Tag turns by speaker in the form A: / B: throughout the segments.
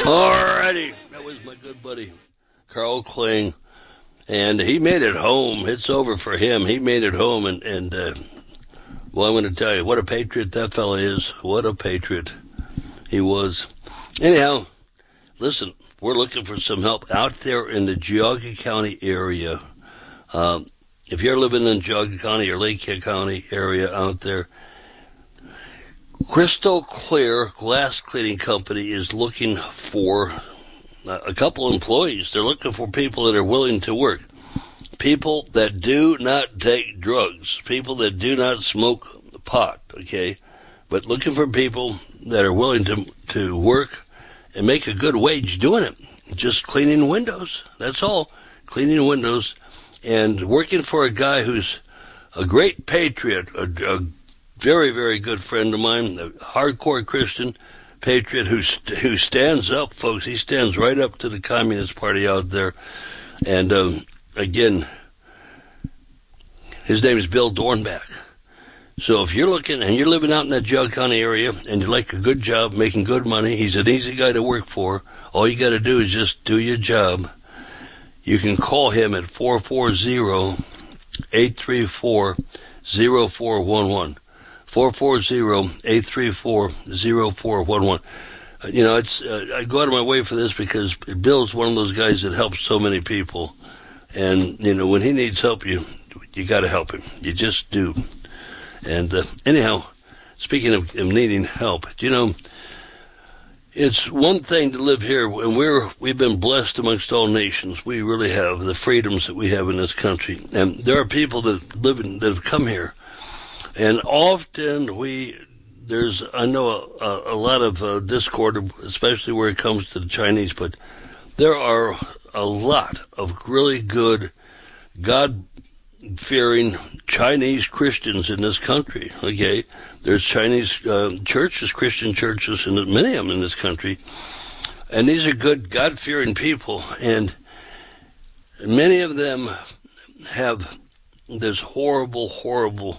A: Alrighty, that was my good buddy Carl Kling, and he made it home. It's over for him. He made it home, and well, I'm going to tell you, what a patriot that fella is. What a patriot he was. Anyhow, listen, we're looking for some help out there in the Geauga County area. If you're living in Geauga County or Lake County area out there, Crystal Clear Glass Cleaning Company is looking for a couple employees. They're looking for people that are willing to work. People that do not take drugs. People that do not smoke pot, okay? But looking for people that are willing to work and make a good wage doing it. Just cleaning windows. That's all. Cleaning windows and working for a guy who's a great patriot, a very, very good friend of mine, a hardcore Christian patriot who stands up, folks. He stands right up to the Communist Party out there. And, again, his name is Bill Dornbach. So if you're looking and you're living out in that Geauga County area and you like a good job, making good money, he's an easy guy to work for. All you got to do is just do your job. You can call him at 440-834-0411. 440-834-0411. You know, I go out of my way for this because Bill's one of those guys that helps so many people. And, you know, when he needs help, you got to help him. You just do. And anyhow, speaking of needing help, you know, it's one thing to live here, and we've been blessed amongst all nations. We really have the freedoms that we have in this country. And there are people that have come here. And often I know a lot of discord, especially where it comes to the Chinese, but there are a lot of really good, God-fearing Chinese Christians in this country, okay? There's Chinese churches, Christian churches, and many of them in this country. And these are good, God-fearing people, and many of them have this horrible, horrible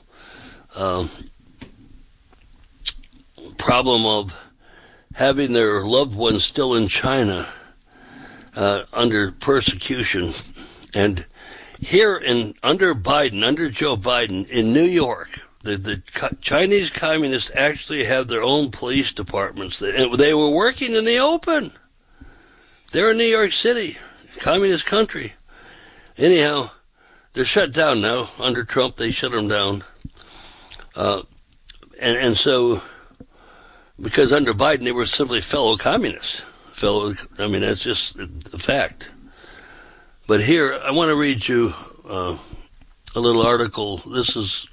A: problem of having their loved ones still in China under persecution. And here under Joe Biden in New York, the Chinese communists actually have their own police departments. They were working in the open. They're in New York City, communist country. Anyhow, they're shut down now. Under Trump, they shut them down. And so, because under Biden, they were simply fellow communists. That's just a fact. But here, I want to read you a little article. This is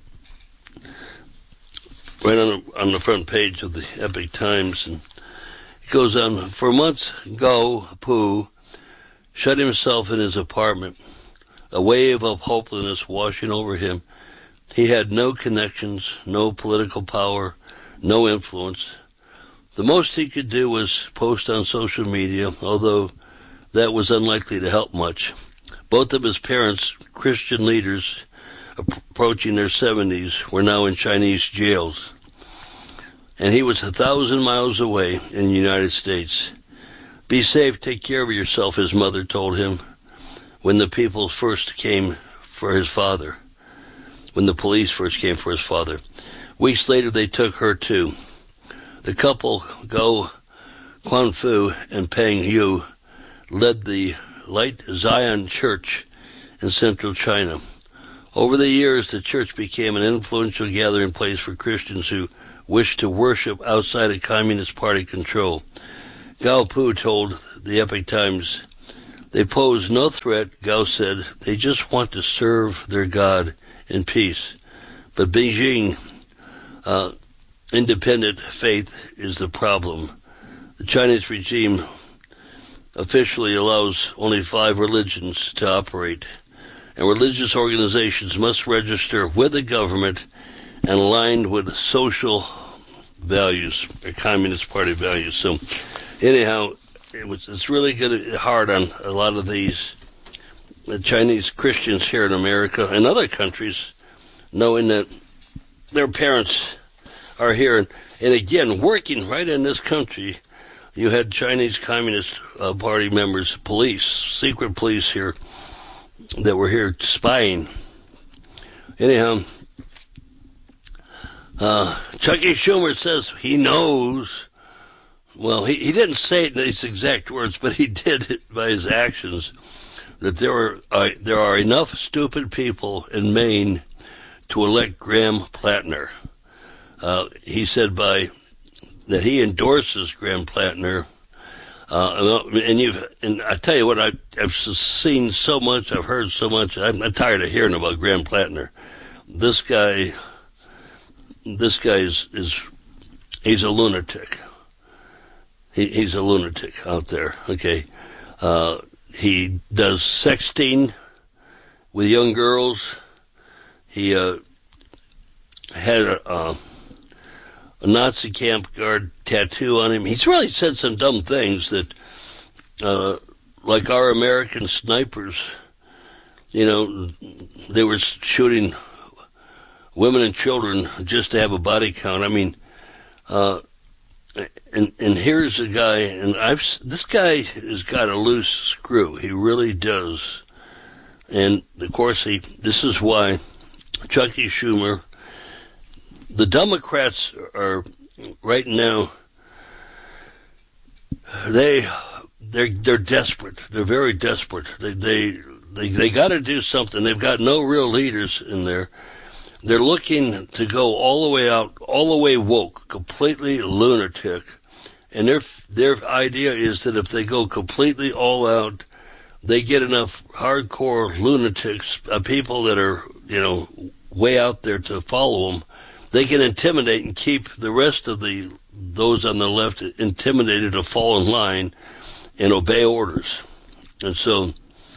A: right on the front page of the Epoch Times, and it goes on. For months, Gao Pu shut himself in his apartment, a wave of hopelessness washing over him. He had no connections, no political power, no influence. The most he could do was post on social media, although that was unlikely to help much. Both of his parents, Christian leaders approaching their 70s, were now in Chinese jails. And he was 1,000 miles away in the United States. Be safe, take care of yourself, his mother told him when the people first came for his father. When the police first came for his father. Weeks later, they took her too. The couple, Gao Quanfu and Peng Yu, led the Light Zion Church in central China. Over the years, the church became an influential gathering place for Christians who wished to worship outside of Communist Party control. Gao Pu told the Epoch Times, "They pose no threat," Gao said. "They just want to serve their God in peace. But Beijing, independent faith is the problem. The Chinese regime officially allows only 5 religions to operate, and religious organizations must register with the government and aligned with social values, or Communist Party values." So, anyhow, it's really hard on a lot of these Chinese Christians here in America and other countries, knowing that their parents are here and again working right in this country you had Chinese Communist Party members, police, secret police here, that were here spying. Anyhow, Chucky Schumer says he knows. Well, he didn't say it in these exact words, but he did it by his actions, that there are enough stupid people in Maine to elect Graham Plattner. He said that he endorses Graham Plattner. And I tell you what, I've seen so much, I've heard so much. I'm tired of hearing about Graham Plattner. This guy is he's a lunatic. He's a lunatic out there. Okay, he does sexting with young girls. He had a Nazi camp guard tattoo on him. He's really said some dumb things that, like our American snipers, they were shooting women and children just to have a body count. I mean, and here's a guy, and this guy has got a loose screw. He really does. And of course, this is why Chucky Schumer, the Democrats are right now, they're desperate. They're very desperate. They got to do something. They've got no real leaders in there. They're looking to go all the way out, all the way woke, completely lunatic. And their idea is that if they go completely all out, they get enough hardcore lunatics, people that are, way out there to follow them. They can intimidate and keep the rest of those on the left intimidated to fall in line and obey orders. And so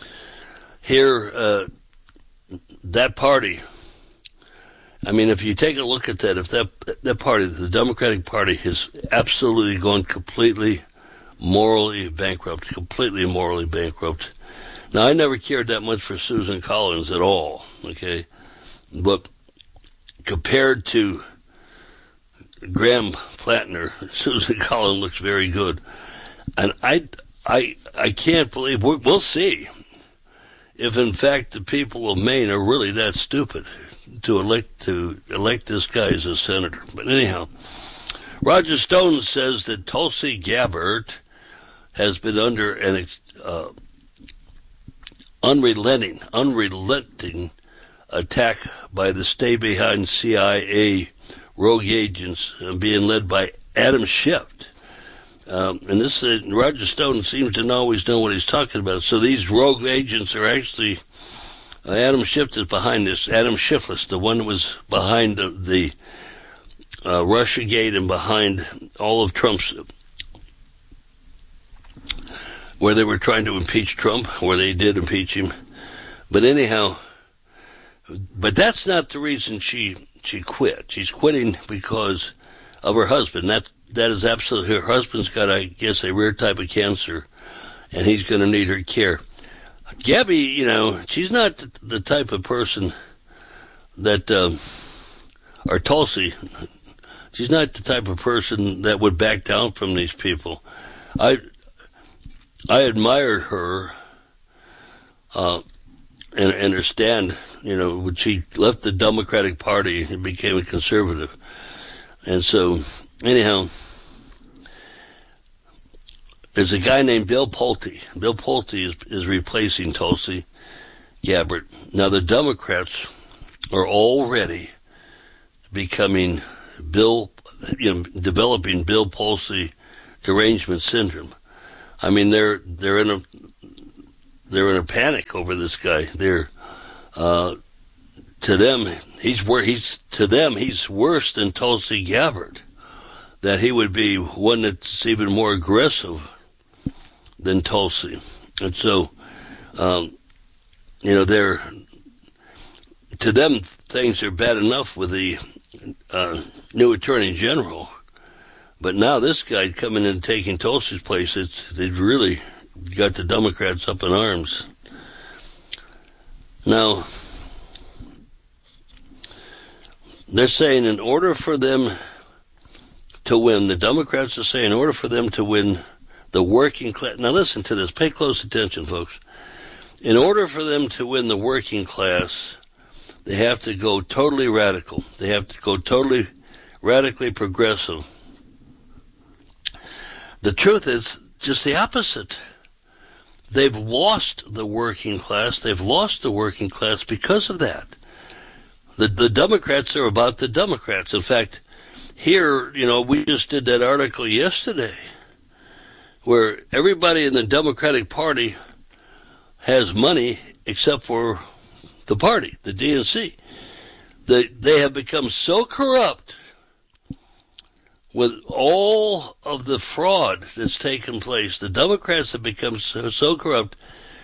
A: here, that party, I mean, if you take a look at that, if that party, the Democratic Party, has absolutely gone completely morally bankrupt, Now, I never cared that much for Susan Collins at all, okay? But compared to Graham Plattner, Susan Collins looks very good. And I can't believe, we'll see if in fact the people of Maine are really that stupid to elect this guy as a senator. But anyhow, Roger Stone says that Tulsi Gabbard has been under an unrelenting attack by the stay-behind CIA rogue agents being led by Adam Schiff. And this Roger Stone seems to always know what he's talking about. So these rogue agents are actually Adam Schiff is behind this. Adam Schiff, the one that was behind the Russiagate and behind all of Trump's, where they were trying to impeach Trump, where they did impeach him. But anyhow, but that's not the reason she quit. She's quitting because of her husband. That is absolutely, her husband's got, I guess, a rare type of cancer, and he's going to need her care. Gabby, she's not the type of person that, or Tulsi, she's not the type of person that would back down from these people. I admired her, and her stand, when she left the Democratic Party and became a conservative. And so, anyhow, there's a guy named Bill Pulte. Bill Pulte is replacing Tulsi Gabbard. Now, the Democrats are already becoming developing Bill Pulte derangement syndrome. I mean, they're in a panic over this guy. To them, he's worse than Tulsi Gabbard. That he would be one that's even more aggressive than Tulsi. And so, to them, things are bad enough with the new Attorney General. But now this guy coming in and taking Tulsi's place, they've really got the Democrats up in arms. Now, they're saying in order for them to win, the Democrats are saying in order for them to win the working class, now listen to this, pay close attention, folks. In order for them to win the working class, they have to go totally radical. They have to go totally radically progressive. The truth is just the opposite. They've lost the working class. They've lost the working class because of that. The Democrats are about the Democrats. In fact, here, we just did that article yesterday where everybody in the Democratic Party has money except for the party, the DNC. They have become so corrupt with all of the fraud that's taken place. The Democrats have become so corrupt,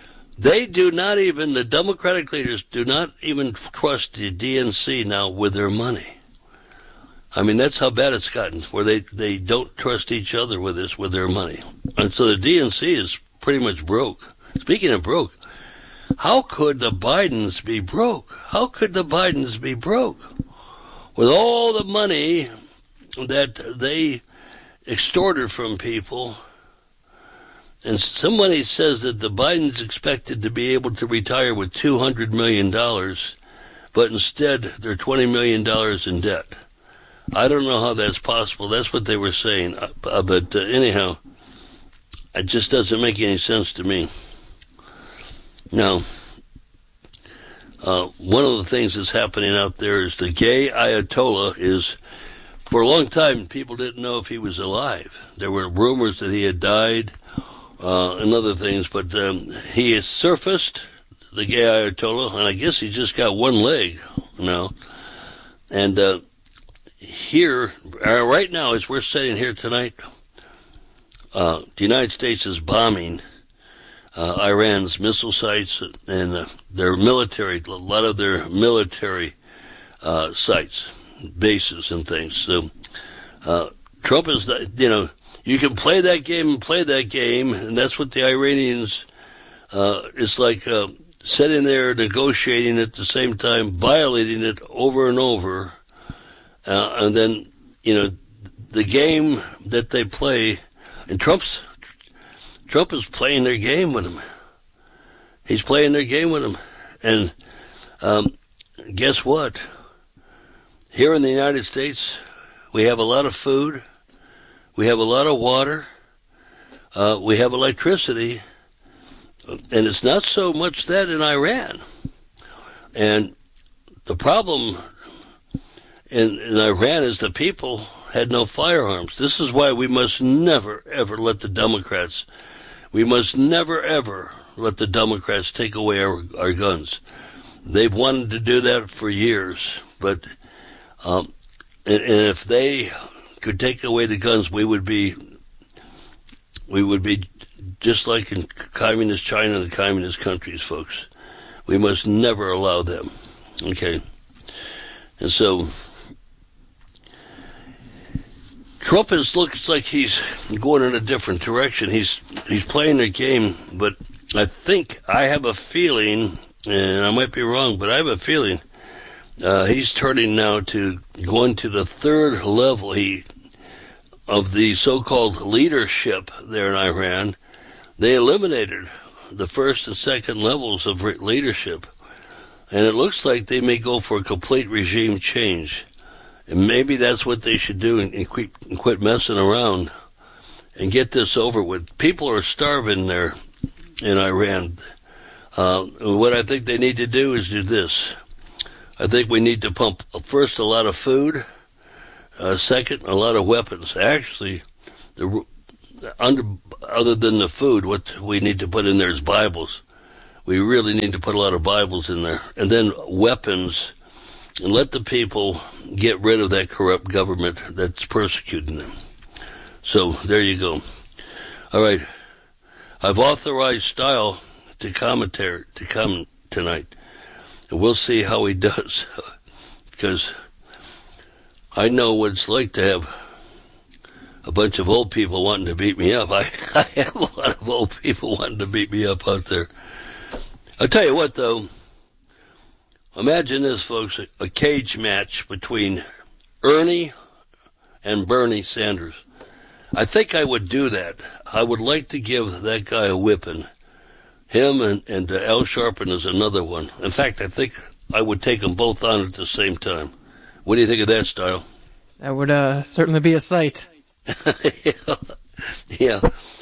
A: the Democratic leaders do not even trust the DNC now with their money. I mean, that's how bad it's gotten, where they don't trust each other with their money. And so the DNC is pretty much broke. Speaking of broke, how could the Bidens be broke? How could the Bidens be broke? With all the money that they extorted from people, and somebody says that the Bidens expected to be able to retire with $200 million, but instead they're $20 million in debt. I don't know how that's possible. That's what they were saying. But anyhow, it just doesn't make any sense to me. Now, one of the things that's happening out there is the gay Ayatollah is, for a long time, people didn't know if he was alive. There were rumors that he had died and other things, but he has surfaced, the gay Ayatollah, and I guess he's just got one leg now. And here, right now, as we're sitting here tonight, the United States is bombing Iran's missile sites and their military, a lot of their military sites, bases and things. So Trump is, you can play that game, and that's what the Iranians, it's like sitting there negotiating at the same time, violating it over and over, and then, the game that they play, and Trump is playing their game with them. He's playing their game with them. And guess what? Here in the United States, we have a lot of food, we have a lot of water, we have electricity, and it's not so much that in Iran. And the problem in Iran is the people had no firearms. This is why we must never, ever let the Democrats, take away our guns. They've wanted to do that for years, but and if they could take away the guns, we would be just like in communist China and communist countries, folks. We must never allow them. Okay. And so Trump looks like he's going in a different direction. He's playing their game, but I have a feeling, and I might be wrong, but I have a feeling he's turning now to going to the third level of the so-called leadership there in Iran. They eliminated the first and second levels of leadership, and it looks like they may go for a complete regime change. And maybe that's what they should do and quit messing around and get this over with. People are starving there in Iran. What I think they need to do is do this. I think we need to pump, first, a lot of food, second, a lot of weapons. Actually, other than the food, what we need to put in there is Bibles. We really need to put a lot of Bibles in there. And then weapons, and let the people get rid of that corrupt government that's persecuting them. So, there you go. All right. I've authorized Style to come tonight. And we'll see how he does. Because I know what it's like to have a bunch of old people wanting to beat me up. I have a lot of old people wanting to beat me up out there. I'll tell you what, though. Imagine this, folks, a cage match between Ernie and Bernie Sanders. I think I would do that. I would like to give that guy a whipping. Him and Al Sharpton is another one. In fact, I think I would take them both on at the same time. What do you think of that, Style?
B: That would certainly be a sight.
A: Yeah.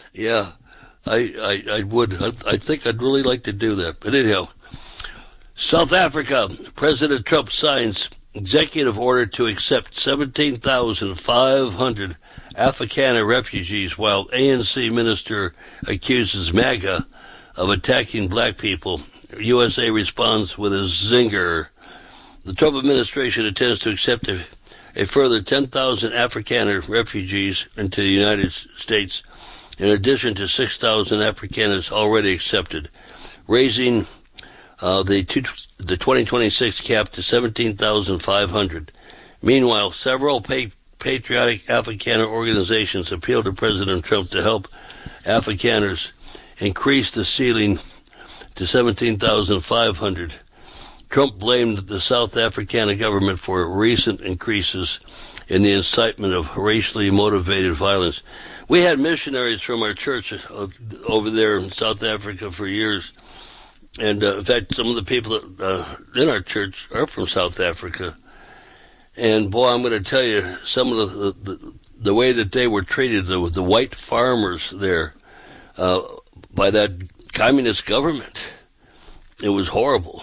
A: I would. I think I'd really like to do that. But anyhow, South Africa. President Trump signs executive order to accept 17,500 Afrikaner refugees, while ANC minister accuses MAGA of attacking black people. USA responds with a zinger. The Trump administration intends to accept a further 10,000 Afrikaner refugees into the United States, in addition to 6,000 Afrikaners already accepted, raising the 2026 cap to 17,500. Meanwhile, several patriotic Afrikaner organizations appealed to President Trump to help Afrikaners increase the ceiling to 17,500. Trump blamed the South African government for recent increases in the incitement of racially motivated violence. We had missionaries from our church over there in South Africa for years. And in fact, some of the people in our church are from South Africa. And boy, I'm going to tell you, some of the way that they were treated, the white farmers there, by that communist government, it was horrible.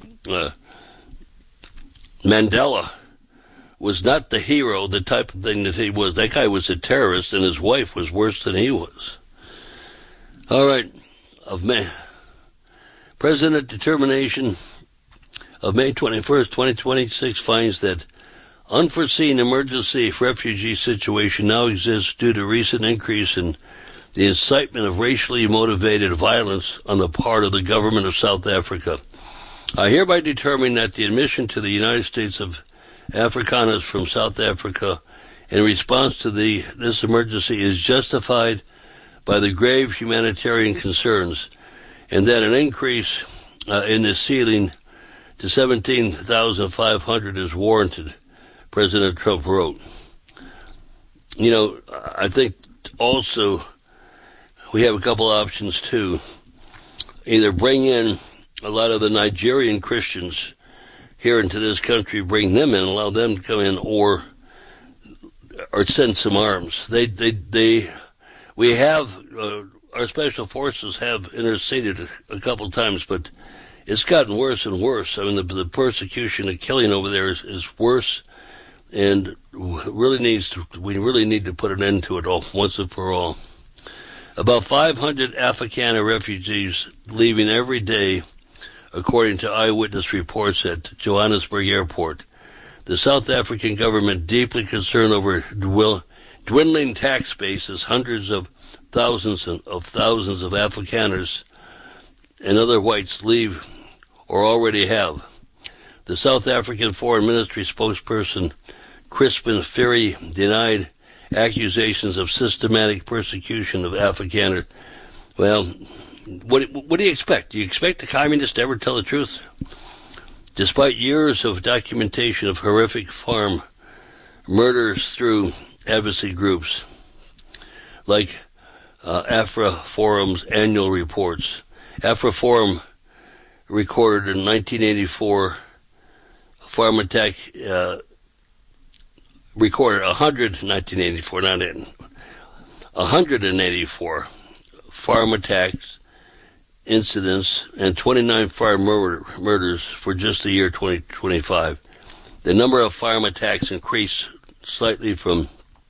A: Mandela was not the hero, the type of thing that he was. That guy was a terrorist, and his wife was worse than he was. All right, of May. President determination of May 21st, 2026 finds that unforeseen emergency refugee situation now exists due to recent increase in the incitement of racially motivated violence on the part of the government of South Africa. I hereby determine that the admission to the United States of Afrikaners from South Africa in response to this emergency is justified by the grave humanitarian concerns, and that an increase in the ceiling to 17,500 is warranted, President Trump wrote. You know, I think also we have a couple options too. Either bring in a lot of the Nigerian Christians here into this country, bring them in, allow them to come in, or send some arms. We have, our special forces have interceded a couple times, but it's gotten worse and worse. I mean, the persecution and killing over there is worse, and we really need to put an end to it all, once and for all. About 500 Afrikaner refugees leaving every day, according to eyewitness reports at Johannesburg Airport. The South African government, deeply concerned over dwindling tax bases, hundreds of thousands of Afrikaners and other whites leave or already have. The South African Foreign Ministry spokesperson Crispin Ferry denied accusations of systematic persecution of Afrikaners. Well, what do you expect? Do you expect the communists to ever tell the truth? Despite years of documentation of horrific farm murders through advocacy groups like AfriForum's annual reports. AfriForum recorded in 1984 farm attack, recorded 184 farm attacks, incidents, and 29 farm murders for just the year 2025. The number of farm attacks increased slightly from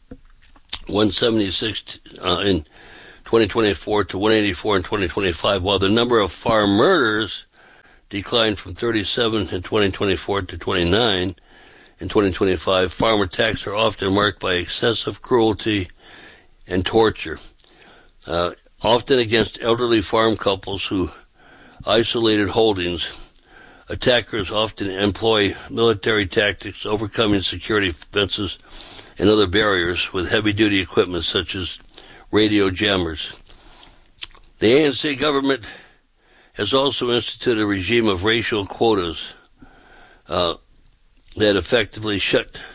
A: 176 in 2024 to 184 in 2025, while the number of farm murders declined from 37 in 2024 to 29 in 2025. Farm attacks are often marked by excessive cruelty and torture, often against elderly farm couples who isolated holdings. Attackers often employ military tactics, overcoming security fences and other barriers with heavy-duty equipment such as radio jammers. The ANC government has also instituted a regime of racial quotas that effectively shut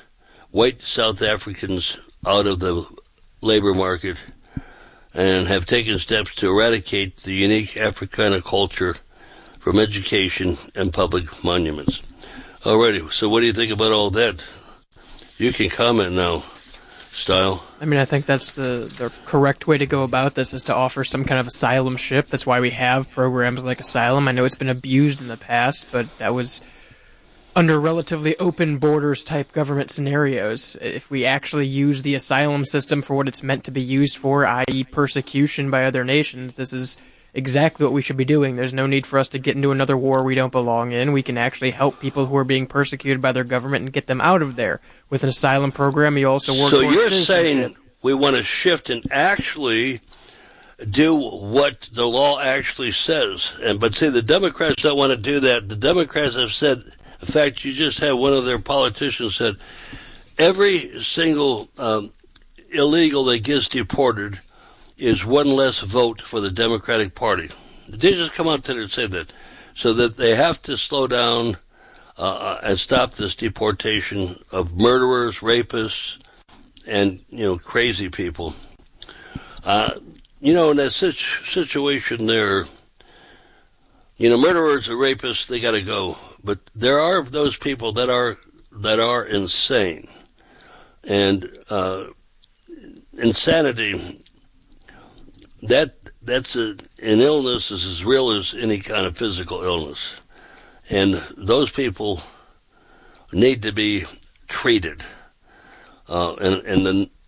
A: white South Africans out of the labor market and have taken steps to eradicate the unique Africana culture from education and public monuments. Alrighty, so what do you think about all that? You can comment now, Style.
B: I mean, I think that's the correct way to go about this, is to offer some kind of asylumship. That's why we have programs like Asylum. I know it's been abused in the past, but that was under relatively open borders type government scenarios. If we actually use the asylum system for what it's meant to be used for, i.e. persecution by other nations, this is exactly what we should be doing. There's no need for us to get into another war we don't belong in. We can actually help people who are being persecuted by their government and get them out of there. With an asylum program, you also work
A: So
B: towards
A: you're
B: citizenship.
A: saying we want to shift and actually do what the law actually says. But see, the Democrats don't want to do that. The Democrats have said, in fact, you just had one of their politicians said, every single illegal that gets deported is one less vote for the Democratic Party. They just come out there and say that. So that they have to slow down and stop this deportation of murderers, rapists, and, crazy people. In that situation there, murderers or rapists, they got to go. But there are those people that are insane, and insanity. That's an illness is as real as any kind of physical illness, and those people need to be treated. And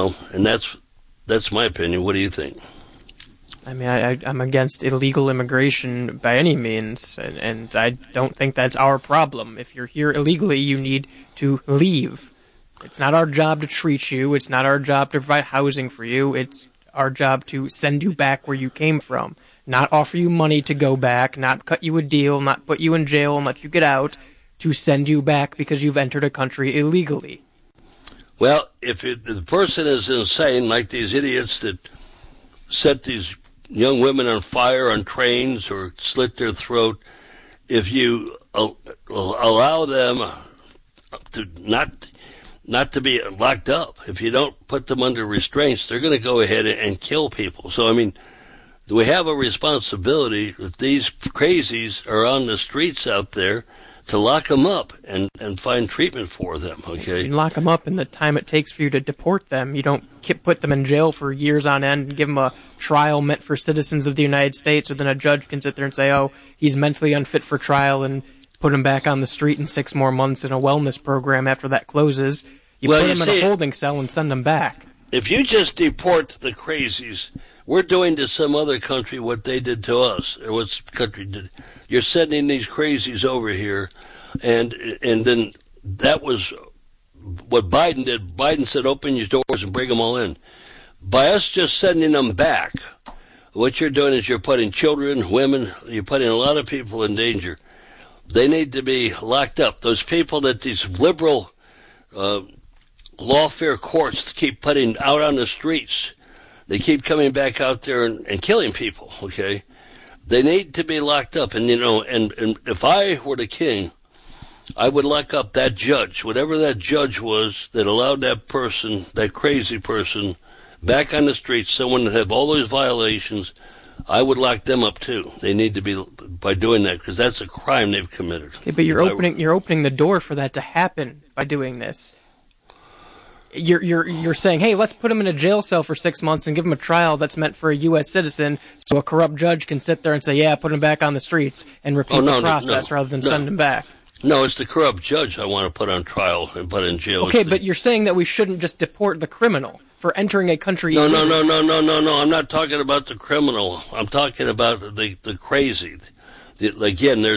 A: that's my opinion. What do you think?
B: I mean, I'm against illegal immigration by any means, and I don't think that's our problem. If you're here illegally, you need to leave. It's not our job to treat you. It's not our job to provide housing for you. It's our job to send you back where you came from, not offer you money to go back, not cut you a deal, not put you in jail and let you get out, to send you back because you've entered a country illegally.
A: Well, if the person is insane, like these idiots that set these young women on fire on trains or slit their throat, if you allow them to not to be locked up, if you don't put them under restraints, they're going to go ahead and kill people. So, I mean, we have a responsibility, if these crazies are on the streets out there, to lock them up and find treatment for them, okay?
B: You can lock them up in the time it takes for you to deport them. You don't put them in jail for years on end and give them a trial meant for citizens of the United States, so then a judge can sit there and say, oh, he's mentally unfit for trial, and put him back on the street in 6 more months in a wellness program after that closes. You put him in a holding cell and send him back.
A: If you just deport the crazies, we're doing to some other country what they did to us, or what country did. You're sending these crazies over here, and then that was what Biden did. Biden said, open your doors and bring them all in. By us just sending them back, what you're doing is you're putting children, women, you're putting a lot of people in danger. They need to be locked up. Those people that these liberal lawfare courts keep putting out on the streets, they keep coming back out there and killing people, okay? They need to be locked up. And, and if I were the king, I would lock up that judge, whatever that judge was that allowed that person, that crazy person, back on the streets, someone that had all those violations, I would lock them up too. They need to be, by doing that, because that's a crime they've committed.
B: Okay, but you're opening the door for that to happen by doing this. You're saying, hey, let's put him in a jail cell for 6 months and give him a trial that's meant for a U.S. citizen, so a corrupt judge can sit there and say, yeah, put him back on the streets and repeat the process rather than send him back.
A: No, it's the corrupt judge I want to put on trial and put in jail.
B: Okay, but you're saying that we shouldn't just deport the criminal for entering a country.
A: No. I'm not talking about the criminal. I'm talking about the crazy. Again,